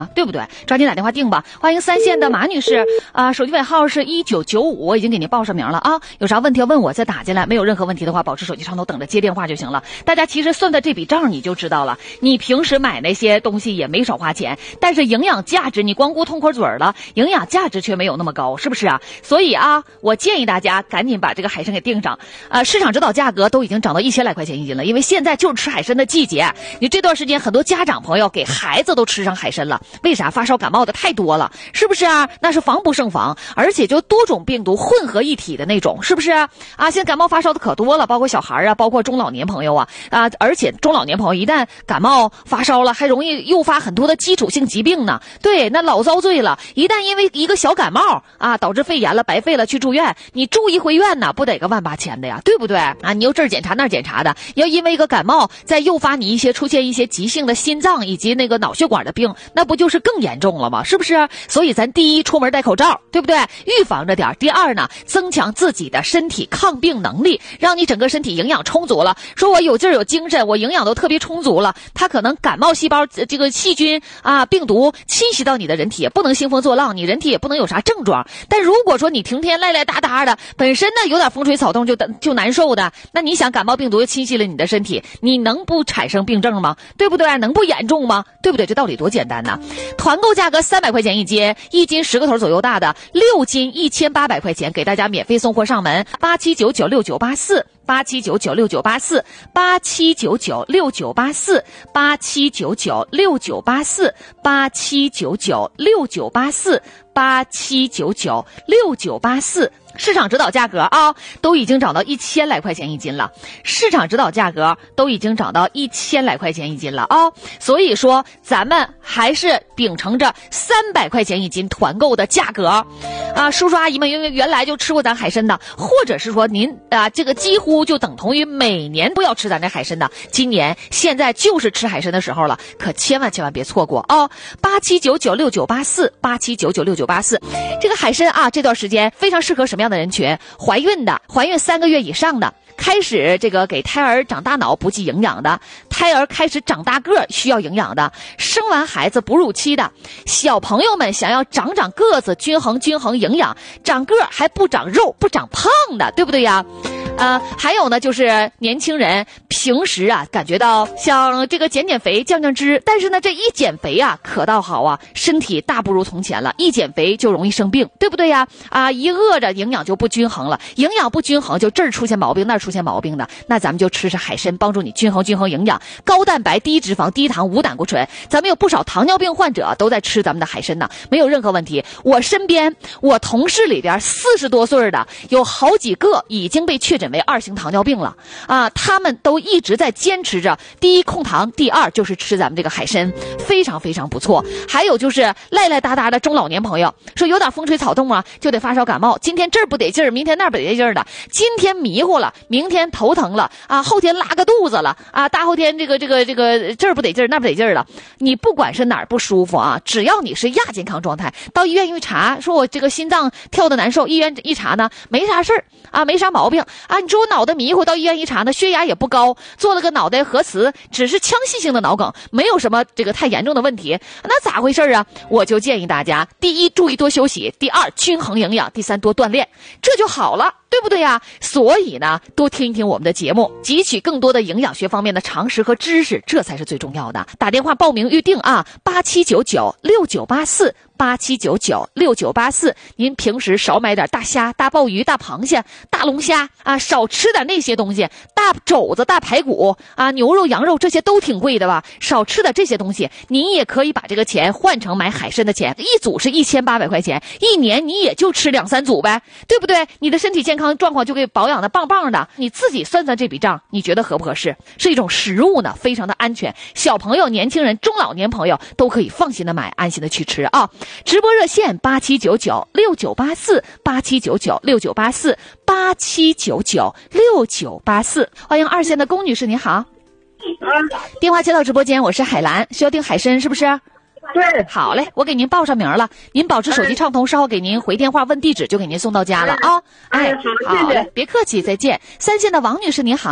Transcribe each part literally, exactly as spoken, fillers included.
对不对？抓紧打电话订吧。欢迎三线的马女士啊、呃，手机尾号是一九九五，我已经给您报上名了啊。有啥问题要问我再打进来，没有任何问题的话，保持手机畅通，等着接电话就行了。大家其实算算这笔账你就知道了，你平时买那些东西也没少花钱，但是营养价值你光顾痛快嘴了，营养价值却没有那么高，是不是啊？所以啊，我建议大家赶紧把这个海参给订上。呃，市场指导价格都已经涨到一千来块钱一斤了，因为现在就是吃海参的季节。你这段时间很多家长朋友给孩子都吃上海参了。为啥？发烧感冒的太多了，是不是啊？那是防不胜防，而且就多种病毒混合一体的那种，是不是啊？啊，现在感冒发烧的可多了，包括小孩啊，包括中老年朋友啊啊！而且中老年朋友一旦感冒发烧了，还容易诱发很多的基础性疾病呢。对，那老遭罪了。一旦因为一个小感冒啊导致肺炎了，白费了去住院，你住一回院呢，不得个万八千的呀，对不对啊？你又这儿检查那儿检查的，要因为一个感冒再诱发你一些出现一些急性的心脏以及那个脑血管的病，那不就是更严重了吗？是不是？所以咱第一出门戴口罩，对不对？预防着点。第二呢，增强自己的身体抗病能力，让你整个身体营养充足了。说我有劲儿有精神，我营养都特别充足了，它可能感冒细胞这个细菌啊病毒侵袭到你的人体，也不能兴风作浪，你人体也不能有啥症状。但如果说你天天赖赖哒哒的，本身呢有点风吹草动就就难受的，那你想感冒病毒又侵袭了你的身体，你能不产生病症吗？对不对？能不严重吗？对不对？这道理多简单呢。团购价格三百块钱一斤，一斤十个头左右大的，六斤一千八百块钱，给大家免费送货上门。八七九九六九八四，八七九九六九八四，八七九九六九八四，八七九九六九八四，八七九九六九八四，八七九九六九八四。市场指导价格啊，都已经涨到一千来块钱一斤了。市场指导价格都已经涨到一千来块钱一斤了啊，所以说咱们还是秉承着三百块钱一斤团购的价格啊。叔叔阿姨们因为原来就吃过咱海参的，或者是说您啊这个几乎就等同于每年都要吃咱这海参的，今年现在就是吃海参的时候了，可千万千万别错过啊！八七九九六九八四，八七九九六九八四。这个海参啊，这段时间非常适合什么样的人群？怀孕的，怀孕三个月以上的，开始这个给胎儿长大脑补给营养的，胎儿开始长大个需要营养的，生完孩子哺乳期的，小朋友们想要长长个子，均衡均衡营养，长个还不长肉不长胖的，对不对呀？呃，还有呢，就是年轻人平时啊，感觉到想这个减减肥、降降脂，但是呢，这一减肥啊，可倒好啊，身体大不如从前了，一减肥就容易生病，对不对呀？啊，一饿着营养就不均衡了，营养不均衡就这儿出现毛病，那儿出现毛病的，那咱们就吃吃海参，帮助你均衡均衡营养，高蛋白、低脂肪、低糖、无胆固醇。咱们有不少糖尿病患者都在吃咱们的海参呢，没有任何问题。我身边，我同事里边四十多岁的有好几个已经被确诊为二型糖尿病了啊，他们都一直在坚持着，第一控糖，第二就是吃咱们这个海参，非常非常不错。还有就是赖赖哒哒的中老年朋友，说有点风吹草动啊，就得发烧感冒，今天这儿不得劲儿，明天那儿不得劲儿的，今天迷糊了，明天头疼了啊，后天拉个肚子了啊，大后天这个这个这个这儿不得劲儿，那儿不得劲儿了。你不管是哪儿不舒服啊，只要你是亚健康状态，到医院一查，说我这个心脏跳的难受，医院一查呢，没啥事儿啊，没啥毛病啊。你说我脑袋迷糊，到医院一查呢，血压也不高，做了个脑袋核磁，只是腔隙性的脑梗，没有什么这个太严重的问题，那咋回事啊？我就建议大家，第一，注意多休息；第二，均衡营养；第三，多锻炼，这就好了，对不对呀？所以呢，多听一听我们的节目，汲取更多的营养学方面的常识和知识，这才是最重要的。打电话报名预定啊，八七九九六九八四。八七九九六九八四，您平时少买点大虾、大鲍鱼、大螃蟹、大龙虾啊，少吃点那些东西，大肘子、大排骨啊，牛肉、羊肉这些都挺贵的吧？少吃点这些东西，您也可以把这个钱换成买海参的钱，一组是一千八百块钱，一年你也就吃两三组呗，对不对？你的身体健康状况就给保养的棒棒的，你自己算算这笔账，你觉得合不合适？是一种食物呢，非常的安全，小朋友、年轻人、中老年朋友都可以放心的买，安心的去吃啊。直播热线八七九九六九八四，八七九九六九八四，八七九九六九八四。欢迎二线的龚女士，你好。电话接到直播间，我是海兰，需要订海参是不是？ 对， 好嘞，我给您报上名了，您保持手机畅通，稍后给您回电话问地址，就给您送到家了啊。哎，好嘞，别客气，再见。三线的王女士，你好。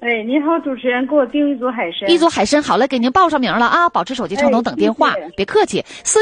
哎，你好，主持人，给我订一组海参。 一组海参，好了，给您报上名了啊，保持手机畅通，等电话， 哎谢谢别客气。四